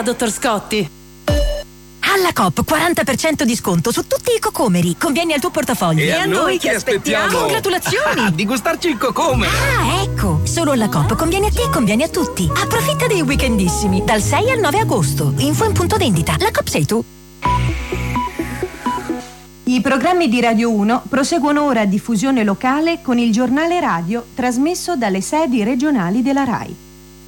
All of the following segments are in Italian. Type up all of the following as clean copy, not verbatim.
dottor Scotti. Alla Coop 40% di sconto su tutti i cocomeri. Conviene al tuo portafoglio. E a noi che aspettiamo? Congratulazioni! Di gustarci il cocomero. Ah, ecco! Solo alla Coop conviene a te e conviene a tutti. Approfitta dei weekendissimi dal 6 al 9 agosto. Info in punto vendita. La Coop sei tu. I programmi di Radio 1 proseguono ora a diffusione locale con il giornale radio trasmesso dalle sedi regionali della RAI.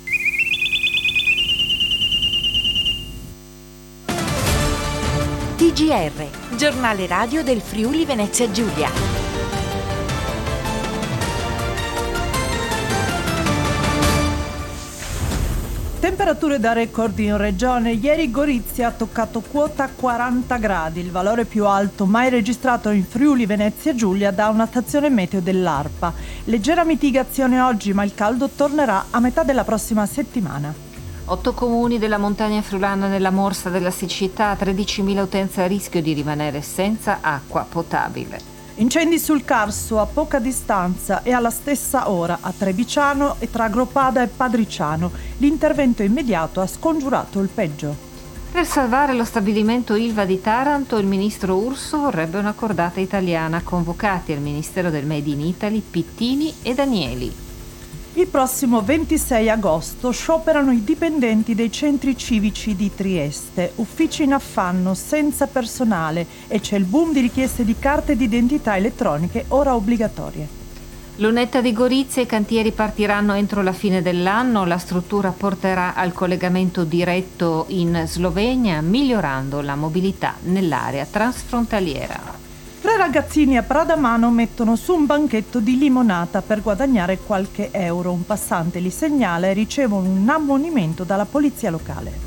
TGR, giornale radio del Friuli Venezia Giulia. Temperature da record in regione. Ieri Gorizia ha toccato quota 40 gradi, il valore più alto mai registrato in Friuli Venezia Giulia da una stazione meteo dell'ARPA. Leggera mitigazione oggi, ma il caldo tornerà a metà della prossima settimana. 8 comuni della montagna friulana nella morsa della siccità, 13.000 utenze a rischio di rimanere senza acqua potabile. Incendi sul Carso a poca distanza e alla stessa ora a Trebiciano e tra Groppada e Padriciano. L'intervento immediato ha scongiurato il peggio. Per salvare lo stabilimento Ilva di Taranto, il ministro Urso vorrebbe una cordata italiana. Convocati al Ministero del Made in Italy Pittini e Danieli. Il prossimo 26 agosto scioperano i dipendenti dei centri civici di Trieste, uffici in affanno, senza personale, e c'è il boom di richieste di carte d'identità elettroniche ora obbligatorie. Lunetta di Gorizia, i cantieri partiranno entro la fine dell'anno, la struttura porterà al collegamento diretto in Slovenia, migliorando la mobilità nell'area transfrontaliera. 3 ragazzini a Pradamano mettono su un banchetto di limonata per guadagnare qualche euro. Un passante li segnala e ricevono un ammonimento dalla polizia locale.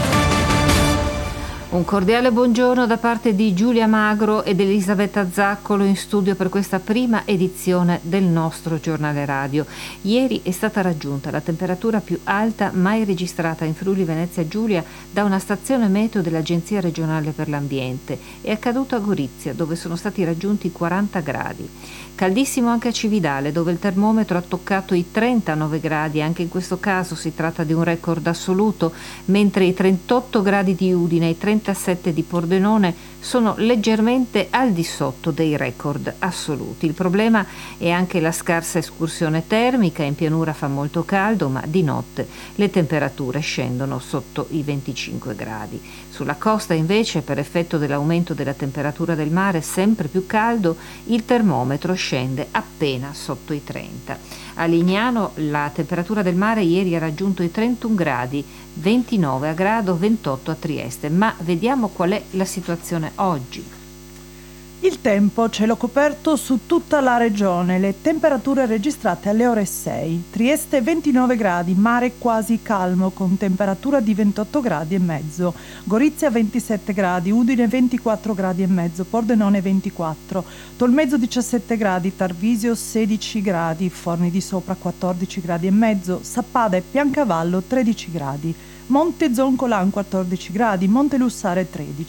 Un cordiale buongiorno da parte di Giulia Magro ed Elisabetta Zaccolo in studio per questa prima edizione del nostro giornale radio. Ieri è stata raggiunta la temperatura più alta mai registrata in Friuli Venezia Giulia da una stazione meteo dell'Agenzia regionale per l'ambiente. È accaduto a Gorizia, dove sono stati raggiunti 40 gradi. Caldissimo anche a Cividale, dove il termometro ha toccato i 39 gradi, anche in questo caso si tratta di un record assoluto, mentre i 38 gradi di Udine e i 37 di Pordenone sono leggermente al di sotto dei record assoluti. Il problema è anche la scarsa escursione termica, in pianura fa molto caldo, ma di notte le temperature scendono sotto i 25 gradi. Sulla costa invece, per effetto dell'aumento della temperatura del mare sempre più caldo, il termometro scende appena sotto i 30. A Lignano la temperatura del mare ieri ha raggiunto i 31 gradi, 29 a Grado, 28 a Trieste. Ma vediamo qual è la situazione oggi. Il tempo, cielo coperto su tutta la regione, le temperature registrate alle ore 6. Trieste 29 gradi, mare quasi calmo con temperatura di 28 gradi e mezzo. Gorizia 27 gradi, Udine 24 gradi e mezzo, Pordenone 24, Tolmezzo 17 gradi, Tarvisio 16 gradi, Forni di Sopra 14 gradi e mezzo, Sappada e Piancavallo 13 gradi. Monte Zoncolan 14 gradi, Monte Lussare 13.